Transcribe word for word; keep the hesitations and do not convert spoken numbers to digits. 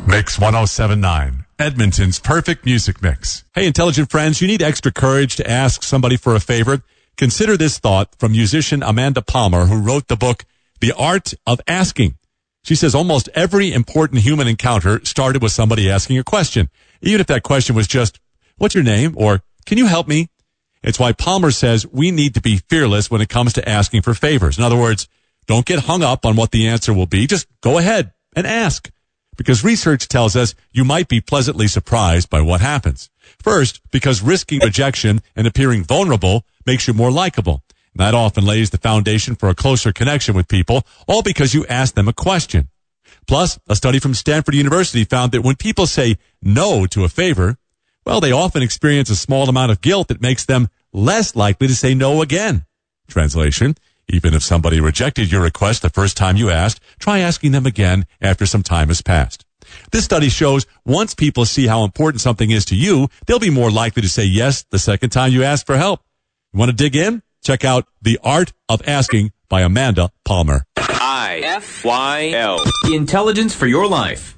Mix one oh seven point nine, Edmonton's perfect music mix. Hey, intelligent friends, you need extra courage to ask somebody for a favor? Consider this thought from musician Amanda Palmer, who wrote the book, The Art of Asking. She says almost every important human encounter started with somebody asking a question, even if that question was just, what's your name? Or, can you help me? It's why Palmer says we need to be fearless when it comes to asking for favors. In other words, don't get hung up on what the answer will be. Just go ahead and ask. Because research tells us you might be pleasantly surprised by what happens. First, because risking rejection and appearing vulnerable makes you more likable. And that often lays the foundation for a closer connection with people, all because you ask them a question. Plus, a study from Stanford University found that when people say no to a favor, well, they often experience a small amount of guilt that makes them less likely to say no again. Translation: even if somebody rejected your request the first time you asked, try asking them again after some time has passed. This study shows once people see how important something is to you, they'll be more likely to say yes the second time you ask for help. You want to dig in? Check out The Art of Asking by Amanda Palmer. I F Y L. The intelligence for your life.